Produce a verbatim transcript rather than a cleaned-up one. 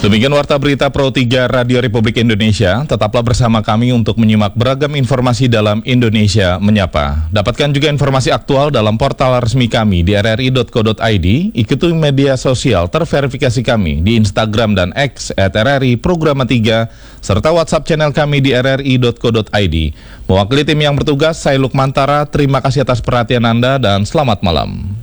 Demikian Warta Berita Pro tiga Radio Republik Indonesia. Tetaplah bersama kami untuk menyimak beragam informasi dalam Indonesia Menyapa. Dapatkan juga informasi aktual dalam portal resmi kami di r r i dot co dot i d. Ikuti media sosial terverifikasi kami di Instagram dan X at r r i Programa tiga, serta WhatsApp channel kami di r r i dot co dot i d. Mewakili tim yang bertugas, saya Lukmantara. Terima kasih atas perhatian Anda dan selamat malam.